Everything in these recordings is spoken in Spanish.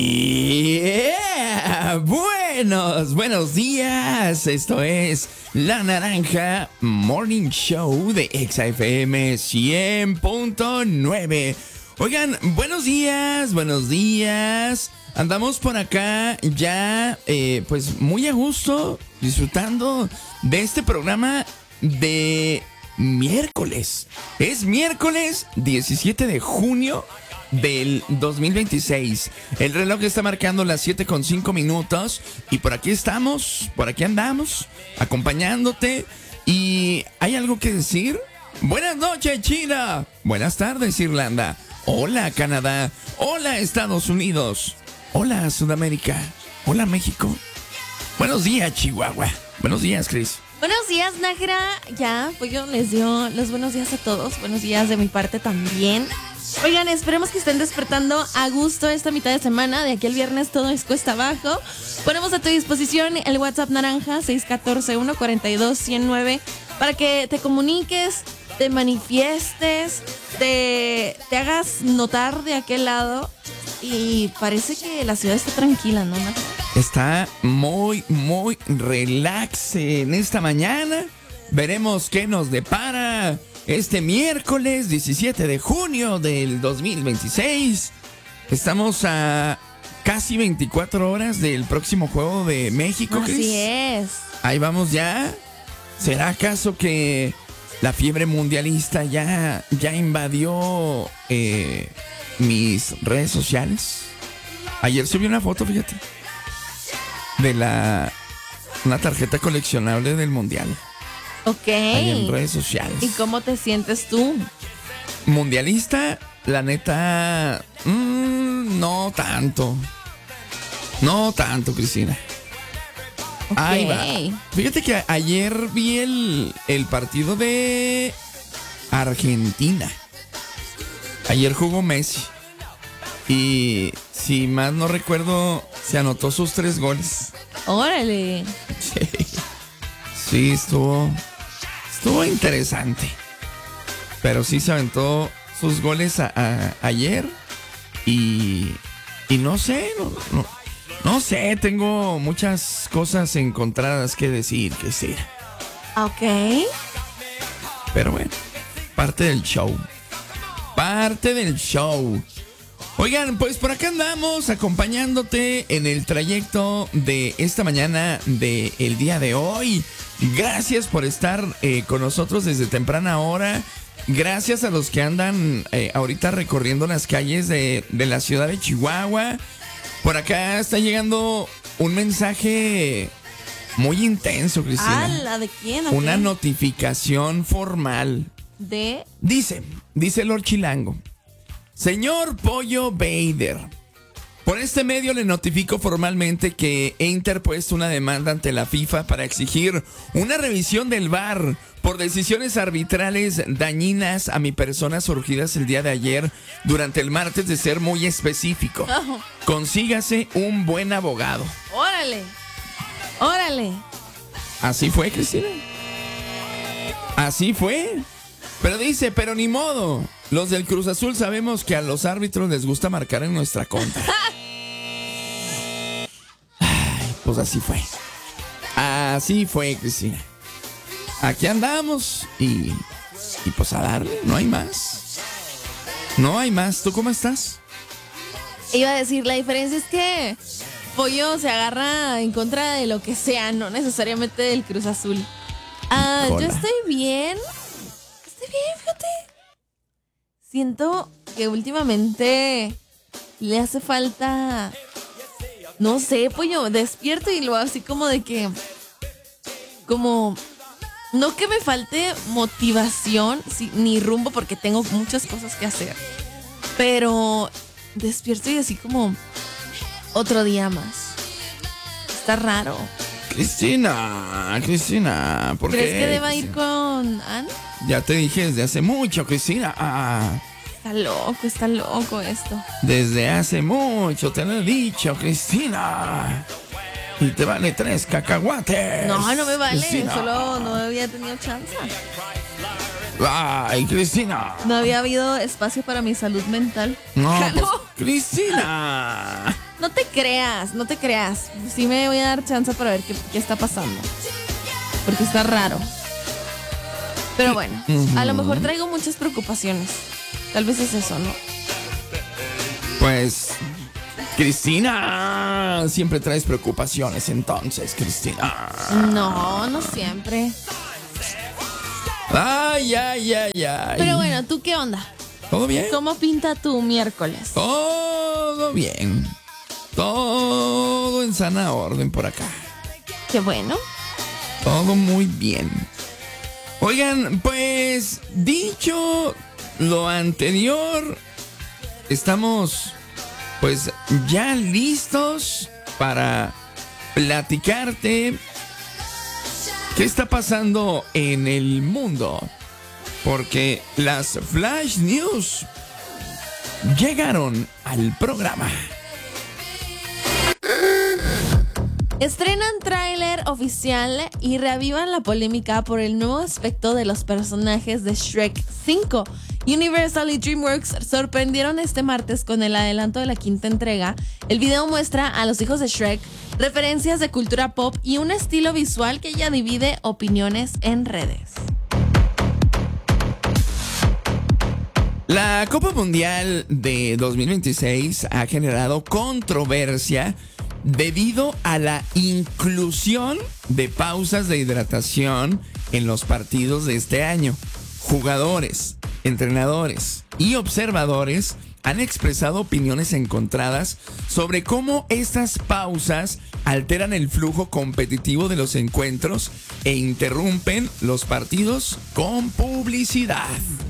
Buenos días. Esto es La Naranja Morning Show de XFM 100.9. Oigan, buenos días. Andamos por acá ya, pues muy a gusto, disfrutando de este programa de miércoles. Es miércoles 17 de junio del 2026. El reloj está marcando las 7:05 y por aquí andamos, acompañándote. ¿Y hay algo que decir? Buenas noches, China. Buenas tardes, Irlanda. Hola, Canadá. Hola, Estados Unidos. Hola, Sudamérica. Hola, México. Buenos días, Chihuahua. Buenos días, Chris. Buenos días, Nájera. Ya, pues yo les dio los buenos días a todos. Buenos días de mi parte también. Oigan, esperemos que estén despertando a gusto esta mitad de semana. De aquí al viernes todo es cuesta abajo. Ponemos a tu disposición el WhatsApp naranja 614-142-109 para que te comuniques, te manifiestes, te hagas notar de aquel lado. Y parece que la ciudad está tranquila, ¿no? Está muy relax en esta mañana. Veremos qué nos depara este miércoles 17 de junio del 2026. Estamos a casi 24 horas del próximo Juego de México, Chris. Así es. Ahí vamos ya. ¿Será acaso que la fiebre mundialista ya invadió mis redes sociales? Ayer subí una foto, fíjate, de una tarjeta coleccionable del mundial. Ok. Ahí en redes sociales. ¿Y cómo te sientes tú? Mundialista, la neta, no tanto. No tanto, Cristina. Okay. Ahí va. Fíjate que ayer vi el partido de Argentina. Ayer jugó Messi. Y si más no recuerdo, se anotó sus 3 goles. ¡Órale! Sí, estuvo interesante. Pero sí se aventó sus goles ayer. Y no sé, no sé, tengo muchas cosas encontradas que decir, Cristina. Ok. Pero bueno, parte del show. Oigan, pues por acá andamos acompañándote en el trayecto de esta mañana del día de hoy. Gracias por estar con nosotros desde temprana hora. Gracias a los que andan ahorita recorriendo las calles de la ciudad de Chihuahua. Por acá está llegando un mensaje muy intenso, Cristina. ¿La de quién? Okay. Una notificación formal. Dice Lord Chilango: Señor Pollo Vader, por este medio le notifico formalmente que he interpuesto una demanda ante la FIFA para exigir una revisión del VAR por decisiones arbitrales dañinas a mi persona surgidas el día de ayer durante el martes, de ser muy específico. Consígase un buen abogado. ¡Órale! Así fue, Cristina. Así fue. Pero dice, pero ni modo. Los del Cruz Azul sabemos que a los árbitros les gusta marcar en nuestra contra. Ay, pues así fue. Así fue, Cristina. Aquí andamos y pues a darle, no hay más. No hay más. ¿Tú cómo estás? Iba a decir, la diferencia es que Pollo se agarra en contra de lo que sea, no necesariamente del Cruz Azul. Yo estoy bien. Fíjate. Siento que últimamente le hace falta, no sé, Pollo, despierto y lo hago así como de que, como, no que me falte motivación ni rumbo, porque tengo muchas cosas que hacer, pero despierto y así como otro día más. Está raro. Cristina, ¿por qué? ¿Crees que deba ir con Anne? Ya te dije desde hace mucho, Cristina. Está loco esto. Desde hace mucho te lo he dicho, Cristina. Y te vale 3 cacahuates. No me vale, Cristina. Solo no había tenido chance. Ay, Cristina. No había habido espacio para mi salud mental. No, ¡Jalo! pues, Cristina. No te creas. Sí me voy a dar chance para ver qué está pasando. Porque está raro. Pero bueno, a lo mejor traigo muchas preocupaciones. Tal vez es eso, ¿no? Pues, Cristina, siempre traes preocupaciones entonces, Cristina. No siempre. Ay. Pero bueno, ¿tú qué onda? ¿Todo bien? ¿Cómo pinta tu miércoles? Todo bien. Todo en sana orden por acá. Qué bueno. Todo muy bien. Oigan, pues dicho lo anterior, estamos pues ya listos para platicarte qué está pasando en el mundo. Porque las Flash News llegaron al programa. Estrenan tráiler oficial y reavivan la polémica por el nuevo aspecto de los personajes de Shrek 5. Universal y DreamWorks sorprendieron este martes con el adelanto de la quinta entrega. El video muestra a los hijos de Shrek, referencias de cultura pop y un estilo visual que ya divide opiniones en redes. La Copa Mundial de 2026 ha generado controversia debido a la inclusión de pausas de hidratación en los partidos de este año. Jugadores, entrenadores y observadores han expresado opiniones encontradas sobre cómo estas pausas alteran el flujo competitivo de los encuentros e interrumpen los partidos con publicidad.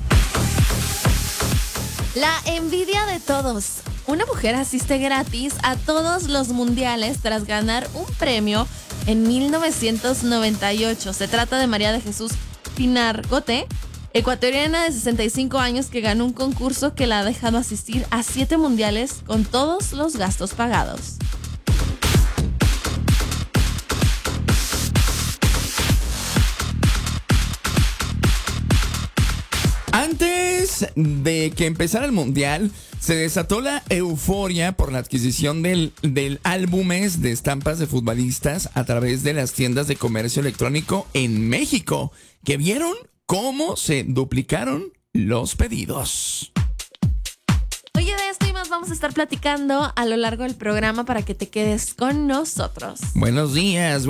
La envidia de todos. Una mujer asiste gratis a todos los mundiales tras ganar un premio en 1998. Se trata de María de Jesús Pinar Gote, ecuatoriana de 65 años que ganó un concurso que la ha dejado asistir a 7 mundiales con todos los gastos pagados. Antes de que empezara el mundial, se desató la euforia por la adquisición del álbumes de estampas de futbolistas a través de las tiendas de comercio electrónico en México, que vieron cómo se duplicaron los pedidos. Oye, de esto y más vamos a estar platicando a lo largo del programa para que te quedes con nosotros. Buenos días.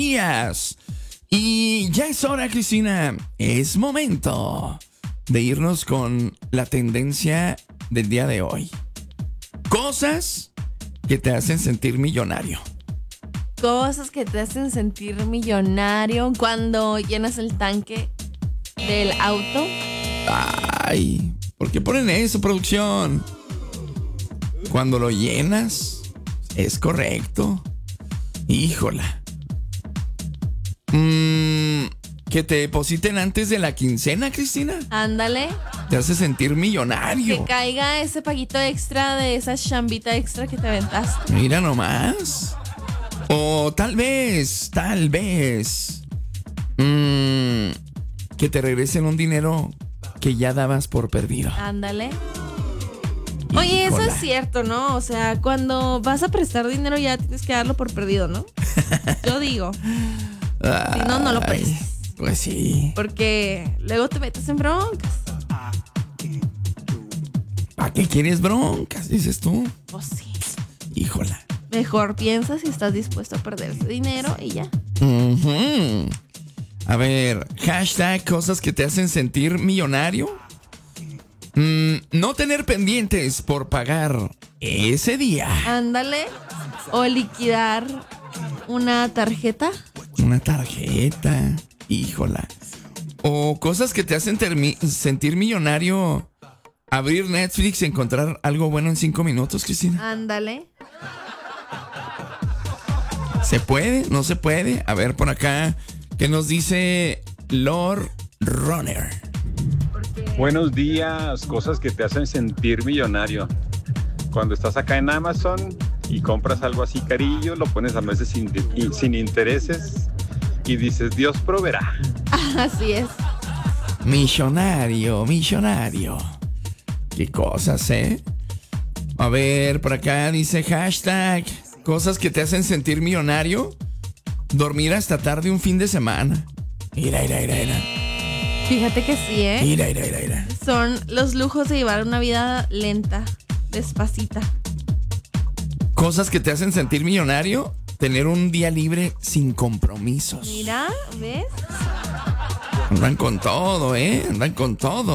Y ya es hora, Cristina. Es momento de irnos con la tendencia del día de hoy. Cosas que te hacen sentir millonario. Cosas que te hacen sentir millonario cuando llenas el tanque del auto. Ay, ¿por qué ponen eso, producción? Cuando lo llenas, es correcto. Híjola. Que te depositen antes de la quincena, Cristina. Ándale. Te hace sentir millonario. Que caiga ese paguito extra de esa chambita extra que te aventaste. Mira nomás. O tal vez. Que te regresen un dinero que ya dabas por perdido. Ándale. Oye, eso es cierto, ¿no? O sea, cuando vas a prestar dinero ya tienes que darlo por perdido, ¿no? Yo digo. Si no, no lo prestes. Pues sí. Porque luego te metes en broncas. ¿Para qué quieres broncas? Dices tú. Pues sí. Híjola. Mejor piensa si estás dispuesto a perder ese dinero y ya. A ver, hashtag cosas que te hacen sentir millonario. No tener pendientes por pagar ese día. Ándale. O liquidar una tarjeta. Una tarjeta. Híjola. O cosas que te hacen sentir millonario. Abrir Netflix y encontrar algo bueno en 5 minutos, Cristina. Ándale. ¿Se puede? ¿No se puede? A ver por acá. ¿Qué nos dice Lord Runner? Buenos días. Cosas que te hacen sentir millonario. Cuando estás acá en Amazon y compras algo así carillo, lo pones a meses sin intereses y dices, Dios proveerá. Así es. Millonario. Qué cosas, ¿eh? A ver, por acá dice hashtag cosas que te hacen sentir millonario. Dormir hasta tarde un fin de semana. Mira. Fíjate que sí, ¿eh? Mira. Son los lujos de llevar una vida lenta, despacita. Cosas que te hacen sentir millonario. Tener un día libre sin compromisos. Mira, ¿ves? Andan con todo, ¿eh? Andan con todo.